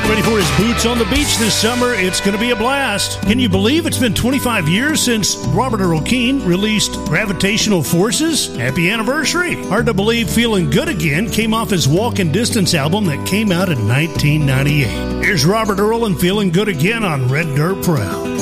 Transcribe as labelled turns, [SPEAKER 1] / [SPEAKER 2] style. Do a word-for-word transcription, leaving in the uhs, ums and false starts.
[SPEAKER 1] ready for his boots on the beach this summer. It's going to be a blast. Can you believe it's been twenty-five years since Robert Earl Keen released Gravitational Forces? Happy anniversary. Hard to believe Feeling Good Again came off his Walking Distance album that came out in nineteen ninety-eight. Here's Robert Earl and Feeling Good Again on Red Dirt Proud.